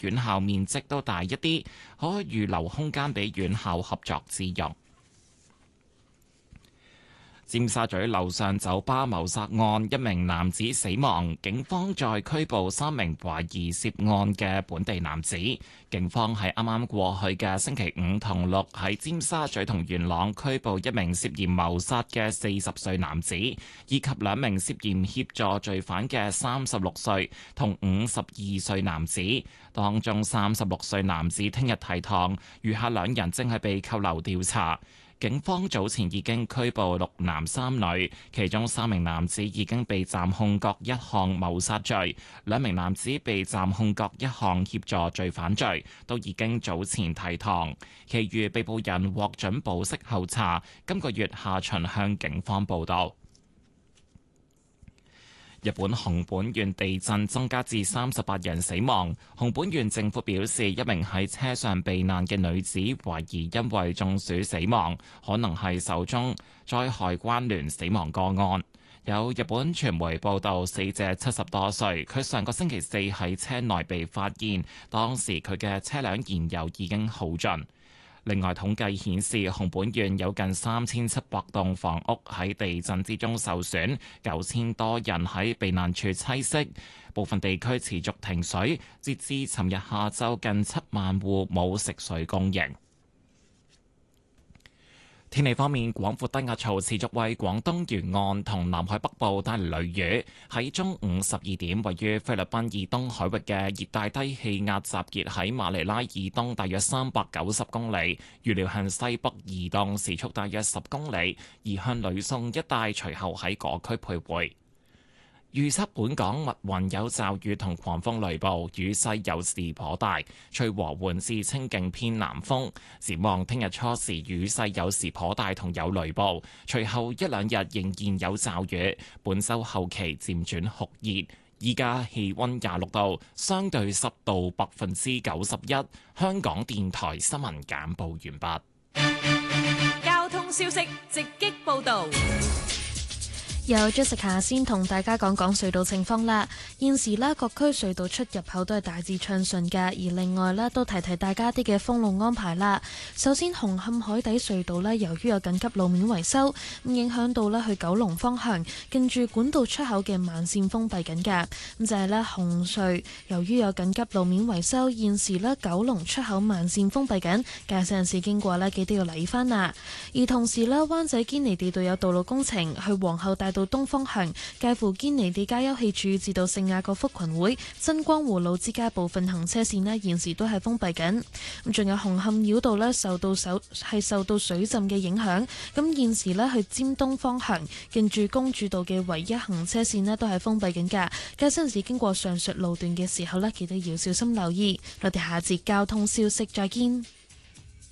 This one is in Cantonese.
院校面積都大一啲，可預留空間俾院校合作自用。尖沙咀樓上酒吧謀殺案，一名男子死亡，警方再拘捕3名懷疑涉案嘅本地男子。警方喺啱啱過去嘅星期五同六喺尖沙咀同元朗拘捕一名涉嫌謀殺嘅40歲男子，以及2名涉嫌協助罪犯嘅36歲同52歲男子。當中36歲男子聽日提堂，餘下2人正係被扣留調查。警方早前已經拘捕6男3女，其中3名男子已經被暫控各一項謀殺罪，2名男子被暫控各一項協助罪犯罪，都已經早前提堂。其餘被捕人獲准保釋候查，今個月下旬向警方報到。日本熊本縣地震增加至38人死亡。熊本縣政府表示，一名喺車上避難嘅女子懷疑因為中暑死亡，可能係首宗災害關聯死亡個案。有日本傳媒報道，死者70多歲，佢上個星期四喺車內被發現，當時佢嘅車輛燃油已經耗盡。另外，統計顯示，熊本縣有近3700棟房屋喺地震之中受損，9000多人喺避難處棲息，部分地區持續停水，截至尋日下晝近7萬戶冇食水供應。天氣方面，廣闊低壓槽持續為廣東沿岸同南海北部帶嚟雷雨。喺中午12點，位於菲律賓以東海域嘅熱帶低氣壓集結喺馬尼拉以東大約390公里，預料向西北移動，時速大約10公里，移向呂宋一帶，隨後喺嗰區徘徊。預測本港密雲有驟雨同狂風雷暴，雨勢有時頗大，吹和緩至清勁偏南風。展望聽日初時雨勢有時頗大同有雷暴，隨後1-2日仍然有驟雨。本週後期漸轉酷熱，依家氣溫26度，相對濕度91%。香港電台新聞簡報完畢。 交通消息直擊報導。 有 Jessica 先同大家講隧道情況啦。現時啦，各區隧道出入口都係大致暢順㗎。而另外啦，都提提大家啲嘅封路安排啦。首先，紅磡海底隧道呢，由於有緊急路面維修，咁影響到呢去九龍方向，近住管道出口嘅慢線封閉緊㗎。咁就係呢，紅隧由於有緊急路面維修，現時呢九龍出口慢線封閉緊，駕駛人士經過呢，記得要留意返啦。而同時呢，灣仔堅尼地道有道路工程，去皇后大到東方向，介乎堅尼地街休憩處至到聖雅各福群會新光湖路之間部分行車線呢，現時都係封閉緊。咁仲有紅磡繞道呢，受到水浸嘅影響，咁現時呢，去尖東方向近住公主道嘅唯一行車線呢，都係封閉緊㗎。駕駛人士經過上述路段嘅時候呢，記得要小心留意。我哋下節交通消息再見。